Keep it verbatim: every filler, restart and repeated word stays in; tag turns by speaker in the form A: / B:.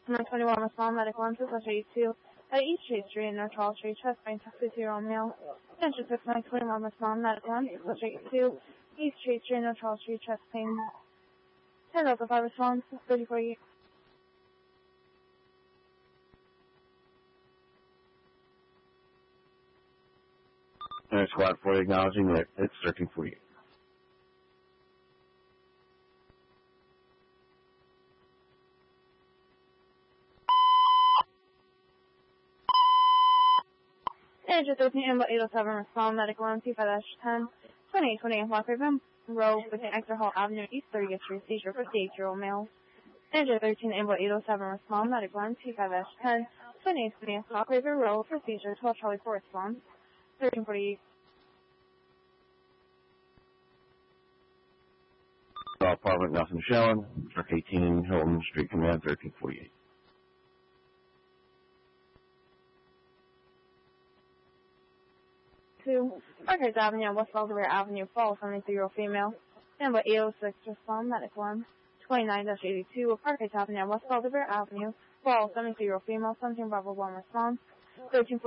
A: Number twenty-one, respond medical one, two slash eighty-two. At East Chase Street and North Charles Street, chest pain, fifty-year-old male. Attention six nine twenty-one, respond medical one, two slash eighty-two. East Chase Street and North Charles Street, chest pain. ten local five response, thirty forty-eight.
B: Air Squad forty acknowledging that it's searching for you.
A: Engine thirteen, Amber eight oh seven, respond medical one, T five ten, twenty-eight twenty-eight, Walk River Road between Exeter Hall Avenue, East thirtieth Street, seizure, fifty-eight-year-old male. Engine thirteen, Amber eight oh seven, respond medical one, T five ten, twenty-eight twenty-eight, Walk River Road for seizure, twelve Charlie four response, thirteen forty-eight.
B: Law Department, nothing showing. Truck eighteen, Hilton Street Command, thirteen forty-eight.
A: Two, Parkhurst Avenue, West Belvedere Avenue, Fall, seventy-three-year-old female. Number eight oh six, respond medical one, twenty-nine eighty-two, Parkhurst Avenue, West Belvedere Avenue, Fall, seventy-three-year-old female, seventeen Bravo one response, thirteen